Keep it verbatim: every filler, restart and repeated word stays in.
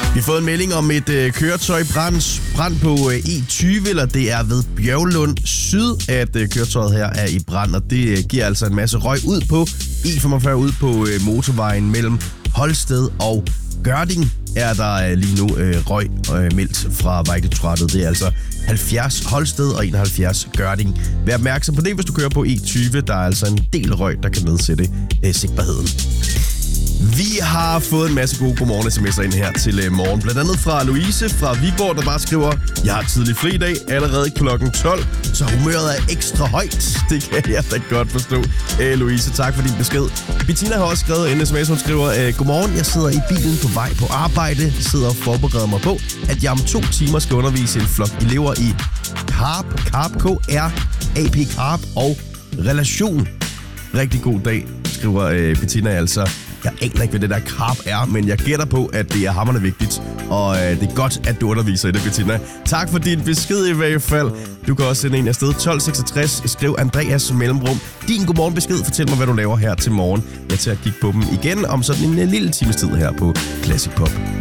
Vi har fået en melding om et øh, køretøj brand, brand på øh, E tyve, eller det er ved Bjørglund Syd, at øh, køretøjet her er i brand, og det øh, giver altså en masse røg ud på E femogfyrre ud på øh, motorvejen mellem Holsted og Gørding. Er der øh, lige nu øh, røg øh, meldt fra Vejdirektoratet. Det er altså halvfjerds Holsted og enoghalvfjerds Gørding. Vær opmærksom på det, hvis du kører på E tyve. Der er altså en del røg, der kan nedsætte øh, sigtbarheden. Vi har fået en masse gode godmorgen sms'er ind her til uh, morgen. Blandt andet fra Louise fra Viborg, der bare skriver: Jeg har tidlig fri i dag, allerede klokken tolv, så humøret er ekstra højt. Det kan jeg da godt forstå. Uh, Louise, tak for din besked. Bettina har også skrevet en sms, hun skriver: uh, Godmorgen, jeg sidder i bilen på vej på arbejde, sidder og forbereder mig på, at jeg om to timer skal undervise en flok elever i Carb, Carb, K R, A P Carb og relation. Rigtig god dag, skriver uh, Bettina altså. Jeg aner ikke, hvad det der carb er, men jeg gætter på, at det er hamrende vigtigt. Og øh, det er godt, at du underviser i det, Bettina. Tak for din besked i hvert fald. Du kan også sende en afsted tolv seksogtres. Skriv Andreas mellemrum. Din godmorgenbesked. Fortæl mig, hvad du laver her til morgen. Jeg tager at kigge på dem igen om sådan en lille times tid her på Classic Pop.